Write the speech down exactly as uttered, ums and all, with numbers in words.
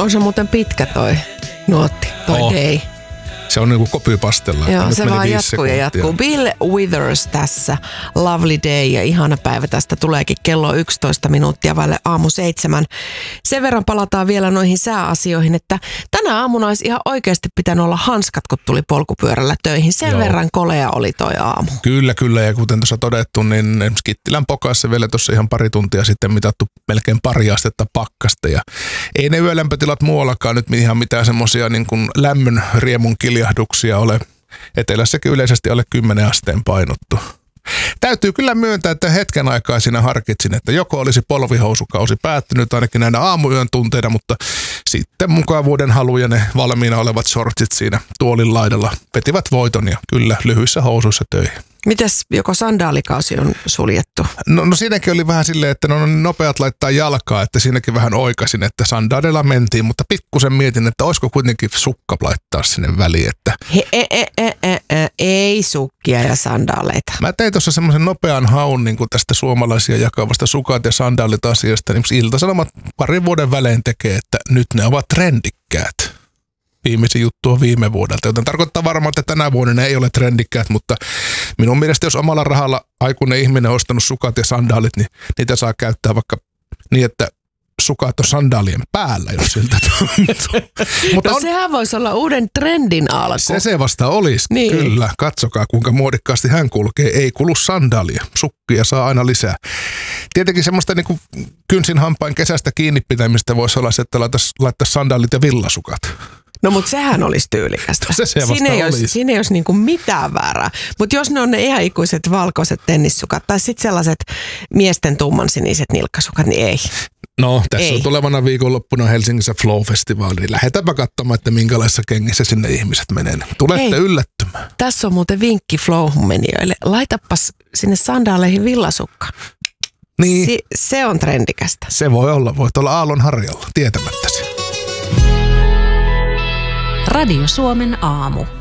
On se muuten pitkä toi nuotti, toi Oh. day. Se on niinku kopypastella. Joo, se vaan jatkuu ja jatkuu. Bill Withers tässä. Lovely day ja ihana päivä tästä tuleekin. Kello on yksitoista minuuttia vaille aamu seitsemän. Sen verran palataan vielä noihin sääasioihin, että tänä aamuna olisi ihan oikeasti pitänyt olla hanskat, kun tuli polkupyörällä töihin. Sen Joo. verran kolea oli toi aamu. Kyllä, kyllä. Ja kuten tuossa todettu, niin Kittilän pokaassa vielä tuossa ihan pari tuntia sitten mitattu melkein pari astetta pakkasta. Ja ei ne yölämpötilat muuallakaan nyt ihan mitään semmoisia niin kuin lämmön riemun kiljahduksia ole. Etelässäkin yleisesti alle kymmenen asteen painottu. Täytyy kyllä myöntää, että hetken aikaa siinä harkitsin, että joko olisi polvihousukausi päättynyt ainakin näinä aamuyön tunteina, mutta sitten mukavuuden halu ja ne valmiina olevat shortsit siinä tuolin laidalla vetivät voiton ja kyllä lyhyissä housuissa töihin. Mites joko sandaalikausi on suljettu? No, no siinäkin oli vähän silleen, että no nopeat laittaa jalkaa, että siinäkin vähän oikasin, että sandaaleilla mentiin, mutta pikkusen mietin, että olisiko kuitenkin sukka laittaa sinne väliin, että He, e, e, e, e, e, ei sukkia ja sandaaleita. mä tein tuossa semmoisen nopean haun niin kuin tästä suomalaisia jakavasta sukat ja sandaalit asiasta, niin Ilta-Sanomat parin vuoden välein tekee, että nyt ne ovat trendikkäät. Viimeisin juttu on viime vuodelta, joten tarkoittaa varmaan, että tänä vuonna ne ei ole trendikkäät, mutta minun mielestä jos omalla rahalla aikuinen ihminen on ostanut sukat ja sandaalit, niin niitä saa käyttää vaikka niin, että sukat on sandaalien päällä, jos siltä tuntuu. Mutta No on, sehän voisi olla uuden trendin alku. se se vasta olisi, Niin. kyllä. Katsokaa, kuinka muodikkaasti hän kulkee. Ei kulu sandaalia, sukkia saa aina lisää. Tietenkin semmoista niin kuin kynsin hampain kesästä kiinni pitämistä voisi olla se, että laittaisi, laittaisi sandaalit ja villasukat. No mutta sehän olisi tyylikästä. Se se vasta siinä ei olisi. olisi, siinä ei olisi niinku mitään väärää. Mutta jos ne on ne ihan ikuiset valkoiset tennissukat tai sitten sellaiset miesten tummansiniset nilkkasukat, niin ei. No, tässä Ei. on tulevana viikonloppuna Helsingissä Flow-festivaali, niin lähdetäänpä katsomaan, että minkälaisissa kengissä sinne ihmiset menee. Tulette Hei. yllättymään. Tässä on muuten vinkki Flow-menijöille. Laitapas sinne sandaaleihin villasukka. Niin, Si- se on trendikästä. se voi olla. Voit olla aallon harjalla, tietämättäsi. Radio Suomen aamu.